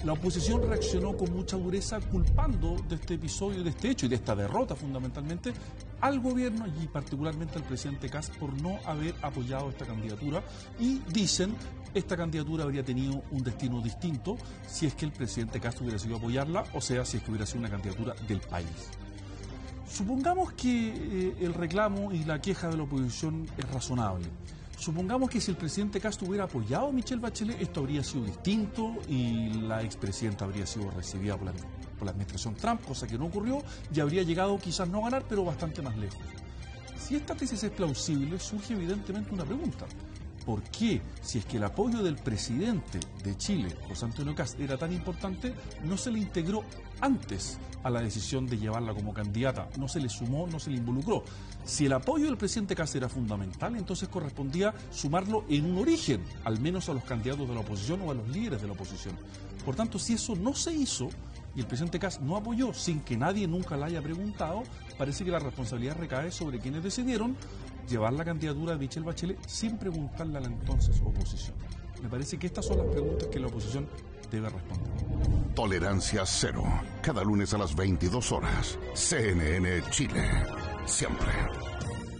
La oposición reaccionó con mucha dureza culpando de este episodio, de este hecho y de esta derrota fundamentalmente al gobierno y particularmente al presidente Kast por no haber apoyado esta candidatura y dicen esta candidatura habría tenido un destino distinto si es que el presidente Kast hubiera decidido apoyarla, o sea, si es que hubiera sido una candidatura del país. Supongamos que el reclamo y la queja de la oposición es razonable. Supongamos que si el presidente Kast hubiera apoyado a Michelle Bachelet, esto habría sido distinto y la expresidenta habría sido recibida por la administración Trump, cosa que no ocurrió, y habría llegado quizás no a ganar, pero bastante más lejos. Si esta tesis es plausible, surge evidentemente una pregunta. ¿Por qué, si es que el apoyo del presidente de Chile, José Antonio Kast, era tan importante, no se le integró antes a la decisión de llevarla como candidata? No se le sumó, no se le involucró. Si el apoyo del presidente Kast era fundamental, entonces correspondía sumarlo en un origen, al menos a los candidatos de la oposición o a los líderes de la oposición. Por tanto, si eso no se hizo y el presidente Kast no apoyó sin que nadie nunca la haya preguntado, parece que la responsabilidad recae sobre quienes decidieron llevar la candidatura de Michelle Bachelet sin preguntarle a la entonces oposición. Me parece que estas son las preguntas que la oposición debe responder. Tolerancia cero. Cada lunes a las 22 horas. CNN Chile. Siempre